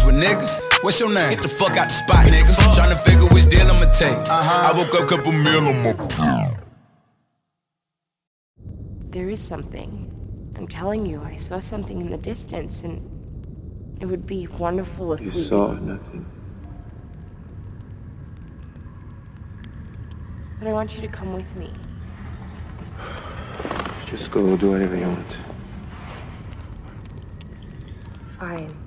with niggas. What's your name? Get the fuck out the spot, nigga. Tryna figure which deal I'ma take. I woke up, couple meal on my. There is something. I'm telling you, I saw something in the distance, and it would be wonderful if you we... saw nothing. But I want you to come with me. Just go do whatever you want. Fine.